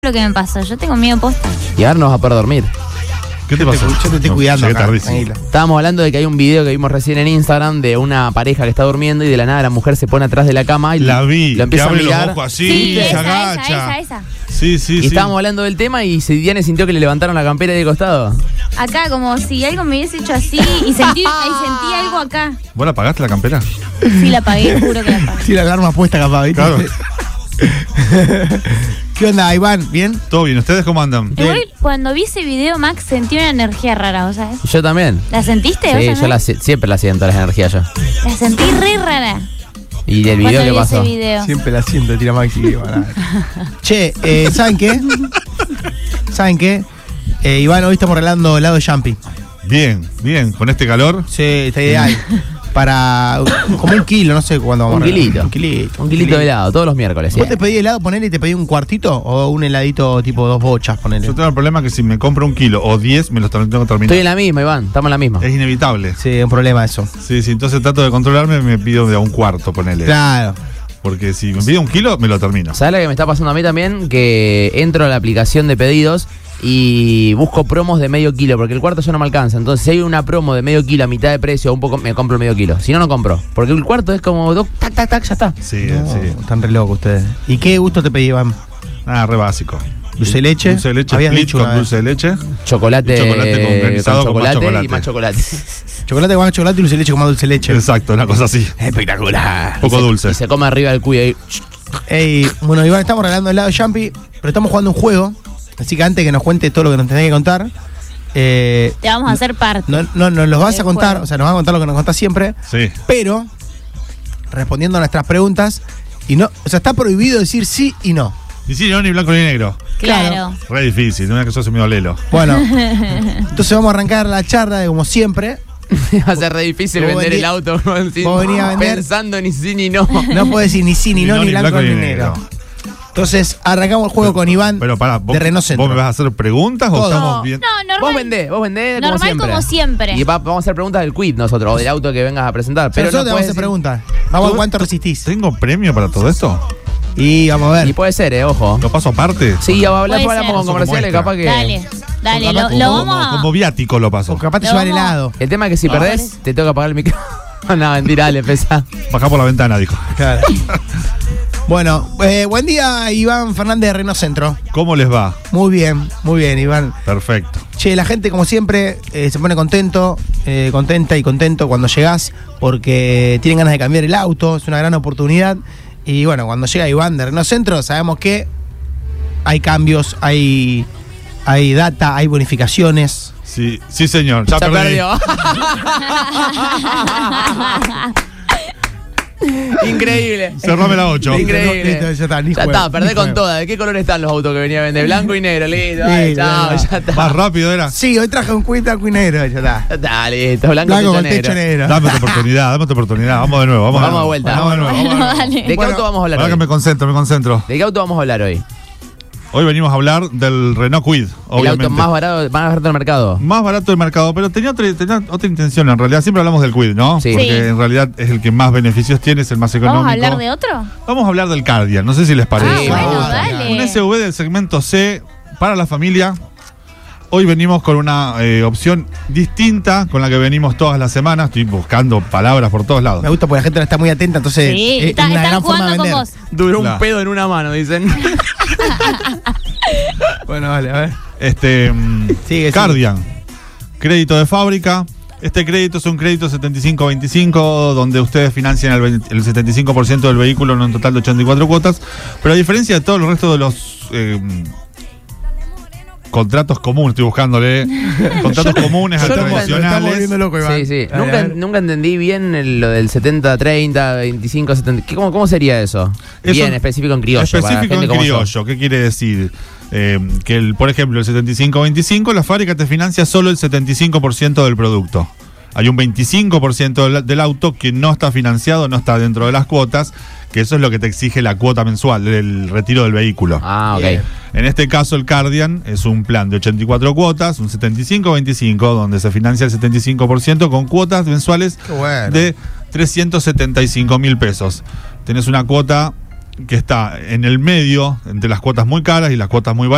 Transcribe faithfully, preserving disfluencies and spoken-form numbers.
Lo que me pasó, yo tengo miedo posta. Y ahora no vas a poder dormir. ¿Qué te pasó? Yo te estoy No, cuidando llegué acá, tardísimo. tranquila. Estábamos hablando de que hay un video que vimos recién en Instagram de una pareja que está durmiendo y de la nada la mujer se pone atrás de la cama y La vi, lo que empieza a abre los mirar. ojos así, Sí, se esa, agacha. esa, esa, esa. Sí, sí, Y sí. estábamos hablando del tema y se- Diane sintió que le levantaron la campera de costado. Acá, como si algo me hubiese hecho así y sentí, y sentí algo acá. ¿Vos la pagaste la campera? Sí, la apagué, juro que la apagué. Sí, la alarma puesta capaz, ¿viste? Claro. ¿Qué onda, Iván? ¿Bien? Todo bien, ¿ustedes cómo andan? Igual, cuando vi ese video, Max, sentí una energía rara, ¿vos sabés? Yo también. ¿La sentiste? Sí, ¿Vos yo también? la, si- siempre la siento, las energías yo. La sentí re rara. ¿Y el Cuando video vi qué pasó? ese video. Siempre la siento, tira Maxi. Iván. Che, eh, ¿saben qué? ¿Saben qué? Eh, Iván, hoy estamos regalando helado de Jumpy. Bien, bien, con este calor. Sí, está ideal. Para como un kilo, no sé cuándo vamos Un a regalar. kilito. Un kilito. Un kilito de helado, todos los miércoles. ¿Vos sí. te pedí helado, ponele, y te pedí un cuartito o un heladito tipo dos bochas, ponele? Yo tengo el problema que si me compro un kilo o diez, me los tengo que terminar. Estoy en la misma, Iván, estamos en la misma. Es inevitable. Sí, es un problema eso. Sí, sí, entonces trato de controlarme, me pido de a un cuarto, ponele. Claro. Porque si me pido un kilo, me lo termino. ¿Sabes lo que me está pasando a mí también? Que entro a la aplicación de pedidos y busco promos de medio kilo, porque el cuarto ya no me alcanza. Entonces, si hay una promo de medio kilo a mitad de precio, un poco me compro el medio kilo. Si no, no compro. Porque el cuarto es como, do- tac, tac, tac, ya está. Sí, No, sí. Están re locos ustedes. ¿Y qué gusto te pedí, Iván? Nada, re básico. ¿Dulce de leche? Dulce de leche, Habías split dicho con una vez. dulce de leche. Chocolate, Y chocolate con granizado con más chocolate. y más chocolate. Chocolate con más chocolate y dulce de leche con más dulce de leche. Exacto, una cosa así. Espectacular. Poco Y se- dulce. Y se come arriba del cuyo ahí. Ey, bueno, Iván, estamos regalando helado de Jumpy, pero estamos jugando un juego. Así que antes que nos cuente todo lo que nos tenés que contar, eh, Te vamos a hacer parte. no, no, nos los vas El a contar, juego. o sea, nos vas a contar lo que nos contás siempre, Sí. pero respondiendo a nuestras preguntas, y no, o sea, está prohibido decir sí y no. Y sí, no, ni blanco ni negro. Claro. Re difícil, no es que sos medio lelo. Bueno, entonces vamos a arrancar la charla de como siempre. Va a ser re difícil Vos vender vení- el auto sin- vos venís a vender- pensando ni sí ni no. No puede decir ni sí, ni, no, ni blanco, ni negro. Entonces, arrancamos el juego con Iván Pero pará, vos, de Renault Centro. ¿vos me vas a hacer preguntas o Todo. estamos No, bien? no, normal. Vos vendés, vos vendés como Normal siempre. como siempre. Y va- vamos a hacer preguntas del quid nosotros, o del auto que vengas a presentar. Pero Pero nosotros no te vamos a hacer puedes preguntas. Vamos a ver cuánto resistís. ¿Tengo premio para todo esto? Y vamos a decir- Y ver. puede ser, eh, ojo. ¿Lo paso aparte? Sí, ya va a hablar, Puede hablamos ser. con comerciales, Como capaz que. Dale, dale, Como- lo, como- lo como, vamos a... como viático lo paso. O capaz te Lo llevar vamos a- helado. El tema es que si Ah. perdés, te toca apagar el micrófono. No, mentira, dale, pesa. Bajá por la ventana, dijo. Claro. Bueno, eh, buen día, Iván Fernández de Renault Centro. ¿Cómo les va? Muy bien, muy bien, Iván. Perfecto. Che, la gente, como siempre, eh, se pone contento, eh, contenta y contento cuando llegás porque tienen ganas de cambiar el auto, es una gran oportunidad. Y bueno, cuando llega Iván de Renault Centro, sabemos que hay cambios, hay, hay data, hay bonificaciones. Sí, sí señor. Ya, Ya perdí. perdió. Increíble. Cerrame la ocho. Increíble. Listo, ya está, ni Ya juego, está, perdé ni con juego. todas. ¿De qué color están los autos que venía a vender? Blanco y negro, listo. Ay, Sí, chao, ya ya está. Más rápido era. Sí, hoy traje un cuita blanco y negro, ya está. Ya está, listo. Blanco, Blanco techo con techo negro. negro. Dame otra oportunidad, dame otra oportunidad. Vamos de nuevo, vamos, Vamos de nuevo. vuelta. Vamos de nuevo, vamos de Bueno, nuevo. dale. ¿De qué Bueno, auto vamos a hablar Ahora que hoy? me concentro, me concentro. ¿De qué auto vamos a hablar hoy? Hoy venimos a hablar del Renault Kwid, El obviamente. auto más barato, más barato del mercado. Más barato del mercado, pero tenía otra, tenía otra intención en realidad. Siempre hablamos del Kwid, ¿no? Sí. Porque Sí. en realidad es el que más beneficios tiene, es el más económico. ¿Vamos a hablar de otro? Vamos a hablar del Cardian, no sé si les parece. Ah, Sí, bueno, vamos. dale. Un S U V del segmento C para la familia. Hoy venimos con una eh, opción distinta con la que venimos todas las semanas. Estoy buscando palabras por todos lados. Me gusta porque la gente no está muy atenta, entonces Sí, es está- una están gran forma de jugando con vender. vos. Duró un Claro. pedo en una mano, dicen. Bueno, vale, a ver. Este mm, Sigue, Cardian, crédito de fábrica. Este crédito es un crédito setenta y cinco veinticinco, donde ustedes financian el, veinte el setenta y cinco por ciento del vehículo en un total de ochenta y cuatro cuotas. Pero a diferencia de todo el resto de los eh, contratos comunes, estoy buscándole contratos comunes, yo nunca- Estamos tradicionales. volviendo loco, Iván. Sí, sí. A ver, Nunca, a ver. nunca entendí bien el- lo del setenta treinta, veinticinco setenta. ¿Qué- ¿Cómo, cómo sería eso? Eso- Bien, específico en criollo. para Específico gente en como yo. criollo, ¿qué quiere decir? Eh, que, el, por ejemplo, el setenta y cinco veinticinco, la fábrica te financia solo el setenta y cinco por ciento del producto. Hay un veinticinco por ciento del, del auto que no está financiado, no está dentro de las cuotas, que eso es lo que te exige la cuota mensual del retiro del vehículo. Ah, ok. Bien. En este caso, el Cardian es un plan de ochenta y cuatro cuotas, un setenta y cinco veinticinco, donde se financia el setenta y cinco por ciento con cuotas mensuales Qué bueno. de trescientos setenta y cinco mil pesos. Tenés una cuota que está en el medio, entre las cuotas muy caras y las cuotas muy baratas.